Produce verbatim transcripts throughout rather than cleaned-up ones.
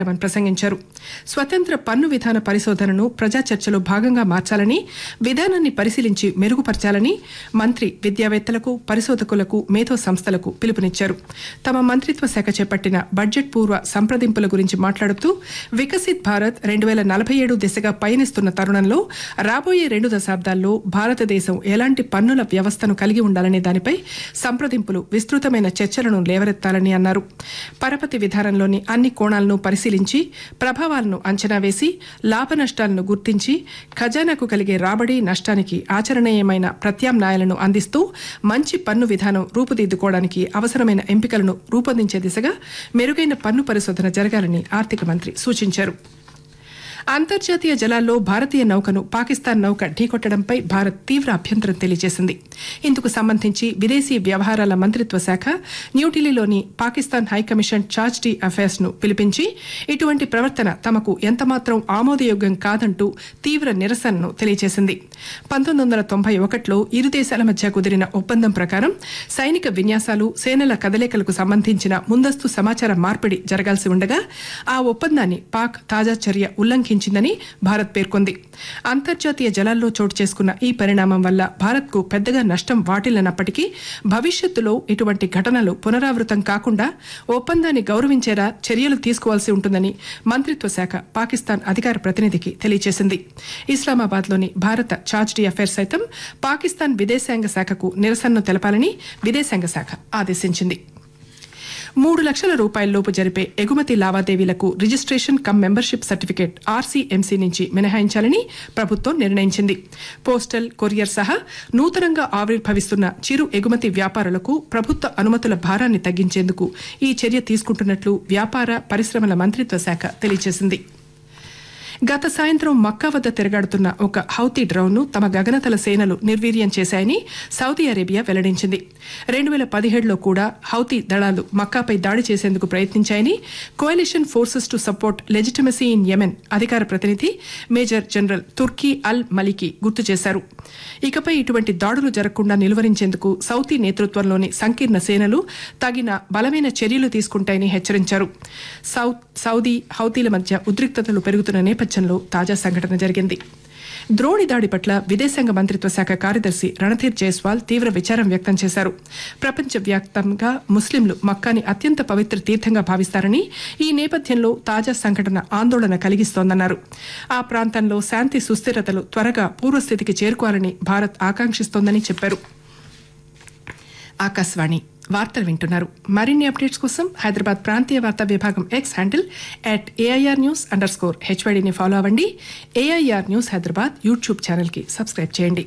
ప్రసంగించారు. స్వతంత్ర పన్ను విధాన పరిశోధనను ప్రజా చర్చలో భాగంగా మార్చాలని, విధానాన్ని పరిశీలించి మెరుగుపరచాలని మంత్రి విద్యావేత్తలకు, పరిశోధకులకు, మేధో సంస్థలకు పిలుపునిచ్చారు. తమ మంత్రిత్వ శాఖ చేపట్టిన బడ్జెట్ పూర్వ సంప్రదింపుల గురించి మాట్లాడుతూ వికసిత్ భారత్ రెండు వేల నలభై ఏడు దిశగా పయనిస్తున్న తరుణంలో రాబోయే రెండు దశాబ్దాల్లో భారతదేశం ఎలాంటి పన్నుల వ్యవస్థను కలిగి ఉండాలనే దానిపై సంప్రదింపులు విస్తృతమైన చర్చలను లేవనెత్తాలని అన్నారు. పరపతి విధానంలోని అన్ని కోణాలను పరిశీలించి ప్రభావాలను అంచనా వేసి లాభ నష్టాలను గుర్తించి ఖజానాకు కలిగే రాబడి నష్టానికి ఆచరణీయమైన ప్రత్యామ్నాయాలను అందిస్తూ మంచి పన్ను విధానం రూపుదిద్దుకోవడానికి అవసరమైన ఎంపికలను రూపొందించే దిశగా మెరుగైన పన్ను పరిశోధన జరగాలని ఆర్థిక మంత్రి సూచించారు. అంతర్జాతీయ జలాల్లో భారతీయ నౌకను పాకిస్తాన్ నౌక ఢీకొట్టడంపై భారత్ తీవ్ర అభ్యంతరం తెలియజేసింది. ఇందుకు సంబంధించి విదేశీ వ్యవహారాల మంత్రిత్వ శాఖ న్యూఢిల్లీలోని Pakistan high commission charge D affairs ను పిలిపించి ఇటువంటి ప్రవర్తన తమకు ఎంతమాత్రం ఆమోదయోగ్యం కాదంటూ తీవ్ర నిరసనను తెలియజేసింది. పంతొమ్మిది వందల తొంభై ఒకటిలో ఇరు దేశాల మధ్య కుదిరిన ఒప్పందం ప్రకారం సైనిక విన్యాసాలు, సేనల కదలికలకు సంబంధించిన ముందస్తు సమాచార మార్పిడి జరగాల్సి ఉండగా ఆ ఒప్పందాన్ని పాక్ తాజా చర్య ఉల్లంఘించింది ందని భారత్ పేర్కొంది. అంతర్జాతీయ జలాల్లో చోటు చేసుకున్న ఈ పరిణామం వల్ల భారత్ కు పెద్దగా నష్టం వాటిల్లనప్పటికీ భవిష్యత్తులో ఇటువంటి ఘటనలు పునరావృతం కాకుండా ఒప్పందాన్ని గౌరవించేలా చర్యలు తీసుకోవాల్సి ఉంటుందని మంత్రిత్వ శాఖ పాకిస్తాన్ అధికార ప్రతినిధికి తెలియజేసింది. ఇస్లామాబాద్ లోని భారత చార్జ్ డి అఫైర్స్ సైతం పాకిస్తాన్ విదేశాంగ శాఖకు నిరసనను తెలపాలని విదేశాంగ శాఖ ఆదేశించింది. మూడు లక్షల రూపాయలలోపు జరిపే ఎగుమతి లావాదేవీలకు registration come membership certificate RCMC నుంచి మినహాయించాలని ప్రభుత్వం నిర్ణయించింది. పోస్టల్, కొరియర్ సహా నూతనంగా ఆవిర్భవిస్తున్న చిరు ఎగుమతి వ్యాపారులకు ప్రభుత్వ అనుమతుల భారాన్ని తగ్గించేందుకు ఈ చర్య తీసుకుంటున్నట్లు వ్యాపార, పరిశ్రమల మంత్రిత్వ శాఖ తెలియజేసింది. గత సాయంత్రం మక్కా వద్ద తిరగాడుతున్న ఒక హౌతీ డ్రోన్ ను తమ గగనతల సేనలు నిర్వీర్యం చేశాయని సౌదీ అరేబియా వెల్లడించింది. రెండు వేల పదిహేడులో కూడా హౌతీ దళాలు మక్కాపై దాడి చేసేందుకు ప్రయత్నించాయని కోalition forces to support legitimacy in Yemen అధికార ప్రతినిధి మేజర్ జనరల్ తుర్కీ అల్ మలికి గుర్తు చేశారు. ఇకపై ఇటువంటి దాడులు జరగకుండా నిలువరించేందుకు సౌదీ నేతృత్వంలోని సంకీర్ణ సేనలు తగిన బలమైన చర్యలు తీసుకుంటాయని హెచ్చరించారు. సౌదీ హౌతీల మధ్య ఉద్రిక్తతలు పెరుగుతున్న నేపథ్యంలో తాజా సంఘటన జరిగింది. ద్రోణి దాడి పట్ల విదేశాంగ మంత్రిత్వ శాఖ కార్యదర్శి రణధీర్ జైస్వాల్ తీవ్ర విచారం వ్యక్తం చేశారు. ప్రపంచవ్యాప్తంగా ముస్లింలు మక్కాని అత్యంత పవిత్ర తీర్థంగా భావిస్తారని, ఈ నేపథ్యంలో తాజా సంఘటన ఆందోళన కలిగిస్తోందన్నారు. ఆ ప్రాంతంలో శాంతి సుస్థిరతలు త్వరగా పూర్వస్థితికి చేరుకోవాలని భారత్ ఆకాంక్షిస్తోందని చెప్పారు. ఆకాశవాణి వార్తలు వింటున్నారు. మరిన్ని అప్డేట్స్ కోసం హైదరాబాద్ ప్రాంతీయ వార్తా విభాగం X handle at AIR news under score హెచ్వైడీని follow అవ్వండి. AIR news Hyderabad YouTube channel కి సబ్స్క్రైబ్ చేయండి.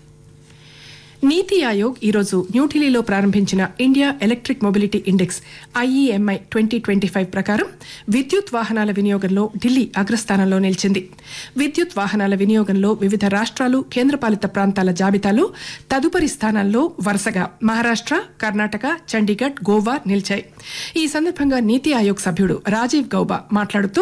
నీతి ఆయోగ్ ఈరోజు న్యూఢిల్లీలో ప్రారంభించిన India electric mobility index IEMI twenty twenty five ప్రకారం విద్యుత్ వాహనాల వినియోగంలో ఢిల్లీ అగ్రస్థానంలో నిలిచింది. విద్యుత్ వాహనాల వినియోగంలో వివిధ రాష్ట్రాలు, కేంద్రపాలిత ప్రాంతాల జాబితాలో తదుపరి స్థానాల్లో వరుసగా మహారాష్ట్ర, కర్ణాటక, చండీగఢ్, గోవా నిలిచాయి. ఈ సందర్భంగా నీతి ఆయోగ్ సభ్యుడు రాజీవ్ గౌబా మాట్లాడుతూ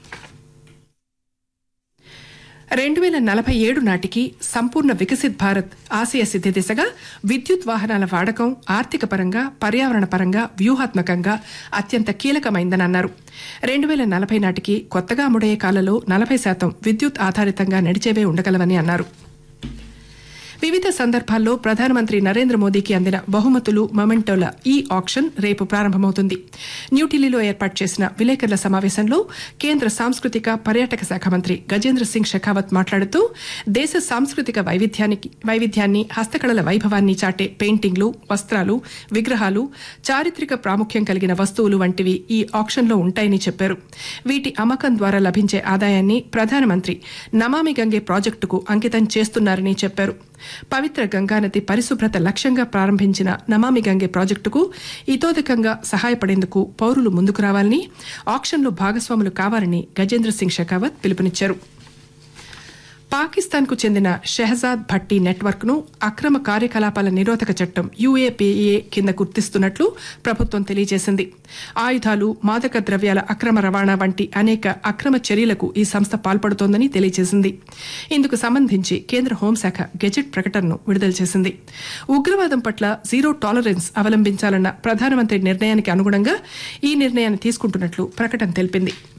రెండు వేల నలభై ఏడు నాటికి సంపూర్ణ వికసిత్ భారత్ ఆశయ సిద్ది దిశగా విద్యుత్ వాహనాల వాడకం ఆర్థిక పరంగా, పర్యావరణ పరంగా, వ్యూహాత్మకంగా అత్యంత కీలకమైందని అన్నారు. రెండు వేల నలభై నాటికి కొత్తగా అమ్ముడయ్యే కాలలో నలభై శాతం విద్యుత్ ఆధారితంగా నడిచేవే ఉండగలవని అన్నారు. వివిధ సందర్భాల్లో ప్రధానమంత్రి నరేంద్ర మోదీకి అందిన బహుమతులు, మొమెంటోల ఈ ఆక్షన్ రేపు ప్రారంభమవుతుంది. న్యూఢిల్లీలో ఏర్పాటు చేసిన విలేకరుల సమావేశంలో కేంద్ర సాంస్కృతిక, పర్యాటక శాఖ మంత్రి గజేంద్ర సింగ్ షెకావత్ మాట్లాడుతూ దేశ సాంస్కృతిక వైవిధ్యానికి వైవిధ్యాన్ని హస్తకళల వైభవాన్ని చాటే పెయింటింగ్లు, వస్త్రాలు, విగ్రహాలు, చారిత్రక ప్రాముఖ్యం కలిగిన వస్తువులు వంటివి ఈ ఆక్షన్లో ఉంటాయని చెప్పారు. వీటి అమ్మకం ద్వారా లభించే ఆదాయాన్ని ప్రధానమంత్రి నమామి గంగే ప్రాజెక్టుకు అంకితం చేస్తున్నారని చెప్పారు. పవిత్ర గంగానది పరిశుభ్రత లక్ష్యంగా ప్రారంభించిన నమామి గంగే ప్రాజెక్టుకు ఇతోధికంగా సహాయపడేందుకు పౌరులు ముందుకు రావాలని, ఆక్షన్లో భాగస్వాములు కావాలని గజేంద్ర సింగ్ షెకావత్ పిలుపునిచ్చారు. పాకిస్తాన్ కు చెందిన షెహజాద్ భట్టి నెట్వర్క్ ను అక్రమ కార్యకలాపాల నిరోధక చట్టం యూఏపీఏ కింద గుర్తిస్తున్నట్లు ప్రభుత్వం తెలియజేసింది. ఆయుధాలు, మాదక ద్రవ్యాల అక్రమ రవాణా వంటి అనేక అక్రమ చర్యలకు ఈ సంస్థ పాల్పడుతోందని తెలియజేసింది. ఇందుకు సంబంధించి కేంద్ర హోంశాఖ గెజెట్ ప్రకటనను విడుదల చేసింది. ఉగ్రవాదం పట్ల జీరో టాలరెన్స్ అవలంబించాలన్న ప్రధానమంత్రి నిర్ణయానికి అనుగుణంగా ఈ నిర్ణయాన్ని తీసుకుంటున్నట్లు ప్రకటన తెలిపింది.